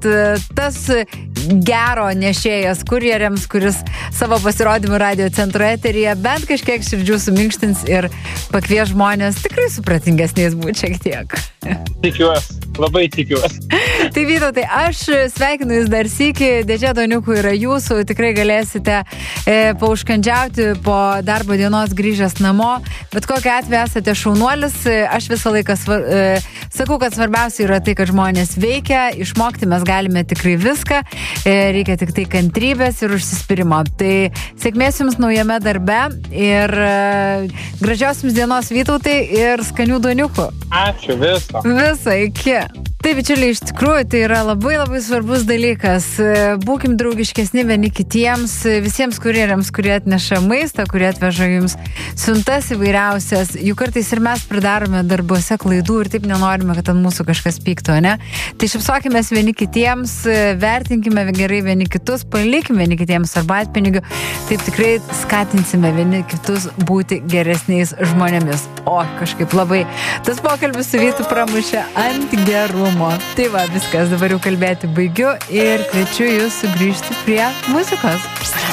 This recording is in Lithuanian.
tas gero nešėjas kurjeriams, kuris savo pasirodymų radio centro eteryje bent kažkiek širdžių suminkštins ir pakvies žmonės tikrai supratingesniais būti šiek tiek. Tikiuosi, labai tikiuosi. Tai Vytautai, aš sveikinu jūs dar sykį, dėžė doniukų yra jūsų, tikrai galėsite paužkandžiauti po darbo dienos grįžęs namo, bet kokiu atveju esate šaunuolis, aš visą laiką sakau, kad svarbiausia yra tai, kad žmonės veikia, išmokti mes galime tikrai viską, reikia tik tai kantrybės ir užsispyrimo. Tai sėkmės jums naujame darbe ir gražios jums dienos Vytautai ir skanių doniukų. Ačiū, viso. Visą, iki. Taip, bičiuliai, iš tikrųjų, tai yra labai labai svarbus dalykas. Būkim draugiškesni vieni kitiems, visiems kurjeriams, kurie atneša maistą, kurie atveža jums siuntas įvairiausias. Juk kartais ir mes pridarome darbuose klaidų ir taip nenorime, kad ant mūsų kažkas pyktų, ne? Tai šipsokimės vieni kitiems, vertinkime gerai vieni kitus, palikime vieni kitiems arbatpinigių. Taip tikrai skatinsime vieni kitus būti geresniais žmonėmis. O, kažkaip labai tas pokalbis su Vytu pramušė ant gerumo. Tai va, viskas, dabar jau kalbėti baigiu ir kviečiu jūs sugrįžti prie muzikos.